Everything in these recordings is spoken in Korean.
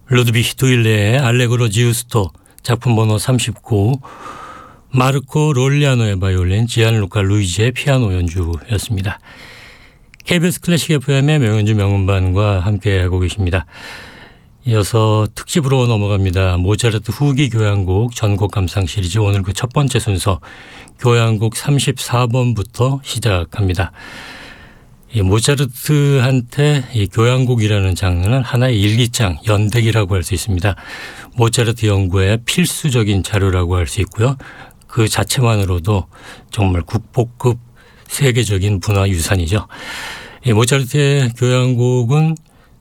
루드비히 두일레의 알레그로 지우스토 작품 번호 39, 마르코 롤리아노의 바이올린, 지안루카 루이지의 피아노 연주였습니다. KBS 클래식 FM의 명연주 명음반과 함께하고 계십니다. 이어서 특집으로 넘어갑니다. 모차르트 후기 교향곡 전곡 감상 시리즈, 오늘 그 첫 번째 순서 교향곡 34번부터 시작합니다. 이 모차르트한테 이 교향곡이라는 장르는 하나의 일기장, 연대기라고 할 수 있습니다. 모차르트 연구의 필수적인 자료라고 할 수 있고요. 그 자체만으로도 정말 국보급 세계적인 문화유산이죠. 이 모차르트의 교향곡은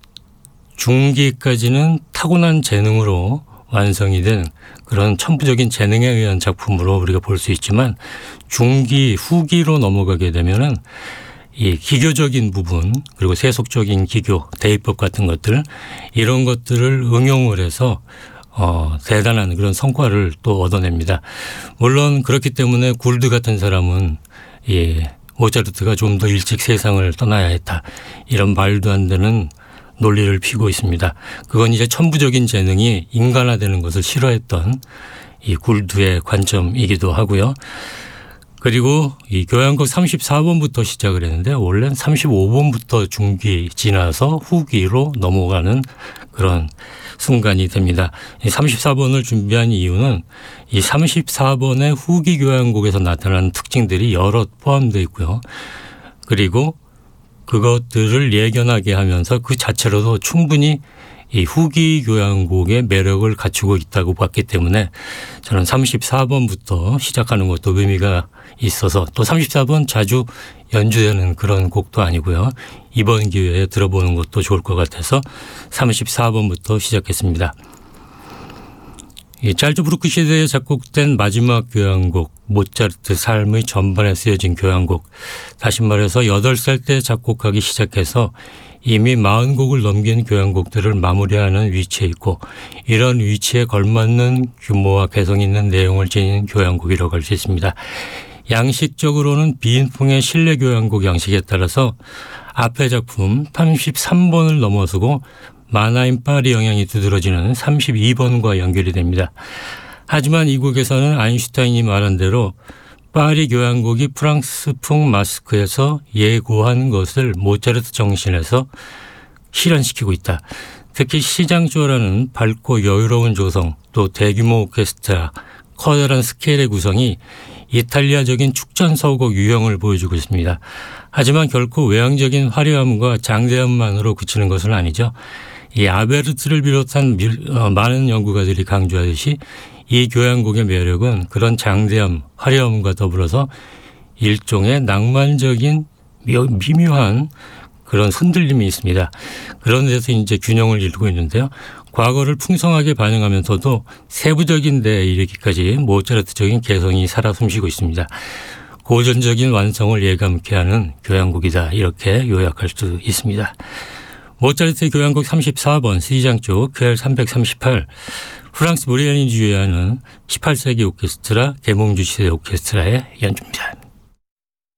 중기까지는 타고난 재능으로 완성이 된 그런 천부적인 재능에 의한 작품으로 우리가 볼 수 있지만, 중기, 후기로 넘어가게 되면은 이 기교적인 부분, 그리고 세속적인 기교, 대입법 같은 것들, 이런 것들을 응용을 해서 대단한 그런 성과를 또 얻어냅니다. 물론 그렇기 때문에 굴드 같은 사람은 모차르트가 좀 더 일찍 세상을 떠나야 했다, 이런 말도 안 되는 논리를 피고 있습니다. 그건 이제 천부적인 재능이 인간화되는 것을 싫어했던 이 굴드의 관점이기도 하고요. 그리고 이 교향곡 34번부터 시작을 했는데, 원래는 35번부터 중기 지나서 후기로 넘어가는 그런 순간이 됩니다. 이 34번을 준비한 이유는 이 34번의 후기 교향곡에서 나타나는 특징들이 여러 포함되어 있고요. 그리고 그것들을 예견하게 하면서 그 자체로도 충분히 이 후기 교향곡의 매력을 갖추고 있다고 봤기 때문에, 저는 34번부터 시작하는 것도 의미가 있어서, 또 34번 자주 연주되는 그런 곡도 아니고요. 이번 기회에 들어보는 것도 좋을 것 같아서 34번부터 시작했습니다. 이 짤즈부르크 시대에 작곡된 마지막 교향곡, 모차르트 삶의 전반에 쓰여진 교향곡, 다시 말해서 8살 때 작곡하기 시작해서 이미 40곡을 넘긴 교향곡들을 마무리하는 위치에 있고, 이런 위치에 걸맞는 규모와 개성 있는 내용을 지닌 교향곡이라고 할 수 있습니다. 양식적으로는 비인풍의 실내 교향곡 양식에 따라서 앞의 작품 33번을 넘어서고 마나임 파리 영향이 두드러지는 32번과 연결이 됩니다. 하지만 이 곡에서는 아인슈타인이 말한 대로 파리 교향곡이 프랑스풍 마스크에서 예고한 것을 모차르트 정신에서 실현시키고 있다. 특히 시장조라는 밝고 여유로운 조성, 또 대규모 오케스트라, 커다란 스케일의 구성이 이탈리아적인 축전서곡 유형을 보여주고 있습니다. 하지만 결코 외향적인 화려함과 장대함만으로 그치는 것은 아니죠. 이 아베르트를 비롯한 많은 연구가들이 강조하듯이 이 교향곡의 매력은 그런 장대함, 화려함과 더불어서 일종의 낭만적인 미묘한 그런 흔들림이 있습니다. 그런 데서 이제 균형을 이루고 있는데요. 과거를 풍성하게 반영하면서도 세부적인 데에 이르기까지 모차르트적인 개성이 살아 숨쉬고 있습니다. 고전적인 완성을 예감케 하는 교향곡이다, 이렇게 요약할 수 있습니다. 모차르트의 교향곡 34번 C장조 QL 338, 프랑스 무리안이 주의하는 18세기 오케스트라, 계몽주 시대 오케스트라의 연주입니다.